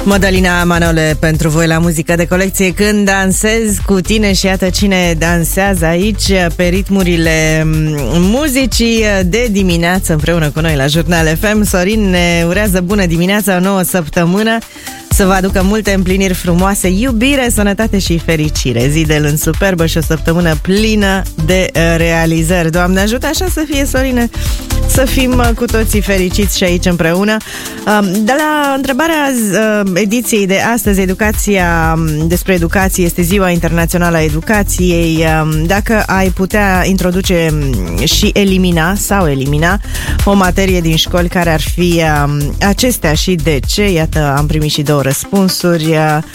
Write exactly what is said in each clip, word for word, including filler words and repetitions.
Mădălina Manole pentru voi la muzică de colecție. Când dansez cu tine și iată cine dansează aici pe ritmurile muzicii de dimineață împreună cu noi la Jurnal F M. Sorin ne urează bună dimineața, o nouă săptămână să vă aducă multe împliniri frumoase, iubire, sănătate și fericire. Zi de luni superbă și o săptămână plină de realizări. Doamne ajută, așa să fie, Sorine, să fim cu toții fericiți și aici împreună. De la întrebarea ediției de astăzi, educația, despre educație, este Ziua Internațională a Educației. Dacă ai putea introduce și elimina sau elimina o materie din școli, care ar fi acestea și de ce? Iată, am primit și două răspunsuri.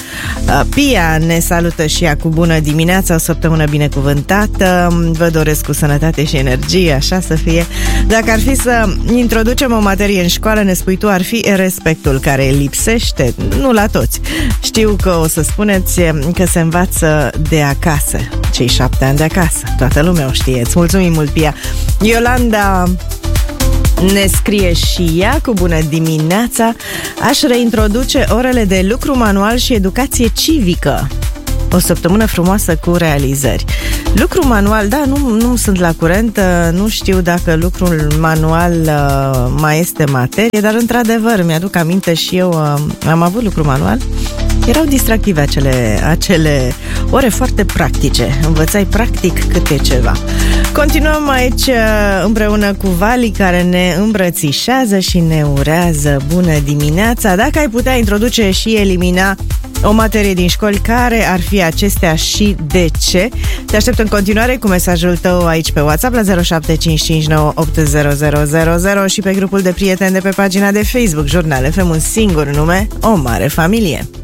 Pia ne salută și ea cu bună dimineața, o săptămână binecuvântată. Vă doresc cu sănătate și energie, așa să fie. Dacă ar fi să introducem o materie în școală, ne spui tu, ar fi respectul, care lipsește, nu la toți. Știu că o să spuneți că se învață de acasă, cei șapte ani de acasă. Toată lumea o știe. Îți mulțumim mult, Pia. Iolanda ne scrie și ea cu bună dimineața: aș reintroduce orele de lucru manual și educație civică. O săptămână frumoasă cu realizări. Lucru manual, da, nu, nu sunt la curent, nu știu dacă lucrul manual uh, mai este materie, dar într-adevăr mi-aduc aminte și eu uh, am avut lucru manual. Erau distractive acele, acele ore foarte practice. Învățai practic câte ceva. Continuăm aici împreună cu Vali, care ne îmbrățișează și ne urează bună dimineața. Dacă ai putea introduce și elimina o materie din școli, care ar fi acestea și de ce? Te aștept în continuare cu mesajul tău aici pe WhatsApp la zero șapte cinci cinci nouă opt zero zero zero zero și pe grupul de prieteni de pe pagina de Facebook Jurnal F M, un singur nume, o mare familie.